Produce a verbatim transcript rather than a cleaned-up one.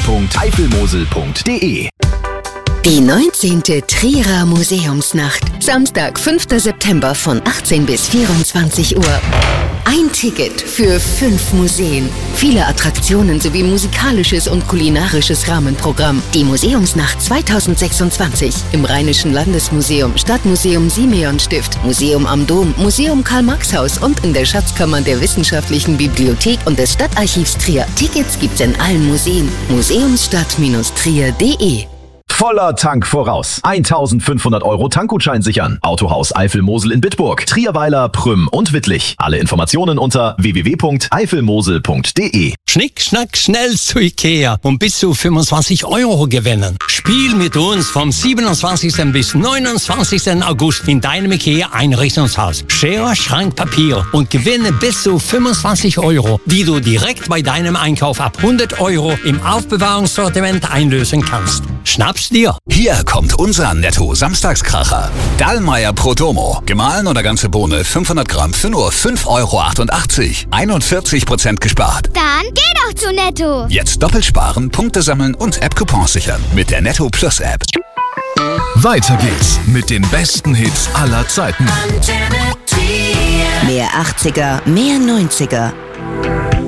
punkt eifelmosel punkt de. Die neunzehnte Trierer Museumsnacht. Samstag, fünfter September von achtzehn bis vierundzwanzig Uhr. Ein Ticket für fünf Museen. Viele Attraktionen sowie musikalisches und kulinarisches Rahmenprogramm. Die Museumsnacht zweitausendsechsundzwanzig im Rheinischen Landesmuseum, Stadtmuseum Simeonstift, Museum am Dom, Museum Karl-Marx-Haus und in der Schatzkammer der Wissenschaftlichen Bibliothek und des Stadtarchivs Trier. Tickets gibt's in allen Museen. museumsstadt Trier punkt de. Voller Tank voraus. eintausendfünfhundert Euro Tankgutschein sichern. Autohaus Eifelmosel in Bitburg, Trierweiler, Prüm und Wittlich. Alle Informationen unter w w w punkt eifelmosel punkt de. Schnick, schnack, schnell zu Ikea und bis zu fünfundzwanzig Euro gewinnen. Spiel mit uns vom siebenundzwanzigsten bis neunundzwanzigsten August in deinem Ikea Einrichtungshaus. Schere, Schrank, Papier und gewinne bis zu fünfundzwanzig Euro, die du direkt bei deinem Einkauf ab hundert Euro im Aufbewahrungssortiment einlösen kannst. Schnapp's dir. Hier kommt unser Netto-Samstagskracher. Dallmayr Prodomo. Gemahlen oder ganze Bohne fünfhundert Gramm für nur fünf Euro achtundachtzig. einundvierzig Prozent gespart. Dann geh doch zu Netto. Jetzt doppelt sparen, Punkte sammeln und App-Coupons sichern mit der Netto Plus App. Weiter geht's mit den besten Hits aller Zeiten. Mehr achtziger, mehr neunziger.